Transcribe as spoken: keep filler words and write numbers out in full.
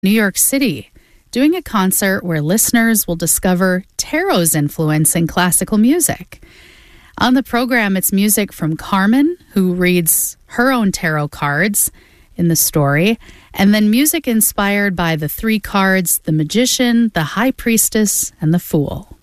New York City, doing a concert where listeners will discover tarot's influence in classical music. On the program, it's music from Carmen, who reads her own tarot cards in the story, and then music inspired by the three cards, the Magician, the High Priestess, and the Fool.